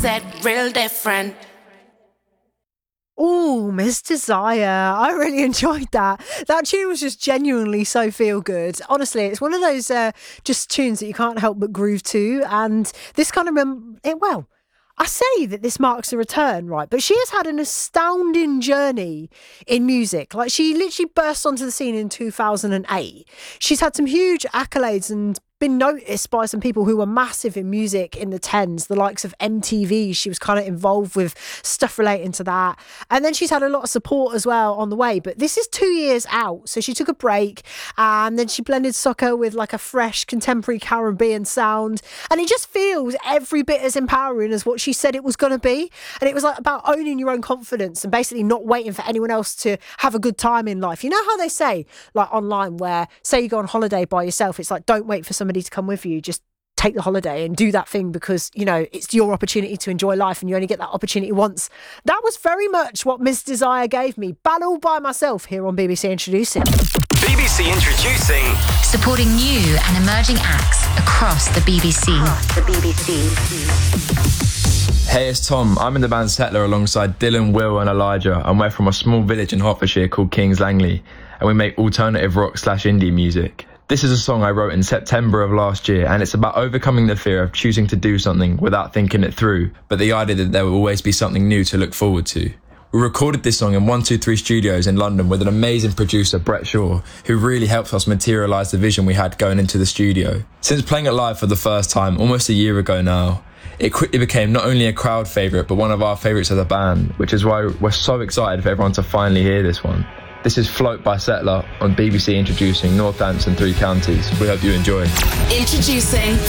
said real different. Oh, Miss Desire. I really enjoyed that. That tune was just genuinely so feel good. Honestly, it's one of those just tunes that you can't help but groove to. And this kind of, I say that this marks a return, right? But she has had an astounding journey in music. Like, she literally burst onto the scene in 2008. She's had some huge accolades and been noticed by some people who were massive in music in the 10s, the likes of MTV. She was kind of involved with stuff relating to that. And then she's had a lot of support as well on the way. But this is 2 years out. So she took a break and then she blended soca with like a fresh contemporary Caribbean sound. And it just feels every bit as empowering as what she said it was going to be. And it was like about owning your own confidence and basically not waiting for anyone else to have a good time in life. You know how they say, like online, where say you go on holiday by yourself, it's like, don't wait for somebody to come with you, just take the holiday and do that thing because, you know, it's your opportunity to enjoy life and you only get that opportunity once. That was very much what Miss Desire gave me, but all by myself here on BBC Introducing. BBC Introducing. Supporting new and emerging acts across the BBC. Hey, it's Tom. I'm in the band Settler alongside Dylan, Will and Elijah, and we're from a small village in Hertfordshire called Kings Langley, and we make alternative rock/indie music. This is a song I wrote in September of last year, and it's about overcoming the fear of choosing to do something without thinking it through, but the idea that there will always be something new to look forward to. We recorded this song in 123 Studios in London with an amazing producer, Brett Shaw, who really helped us materialise the vision we had going into the studio. Since playing it live for the first time, almost a year ago now, it quickly became not only a crowd favourite, but one of our favourites as a band, which is why we're so excited for everyone to finally hear this one. This is Float by Settler on BBC Introducing North Dants and Three Counties. We hope you enjoy. Introducing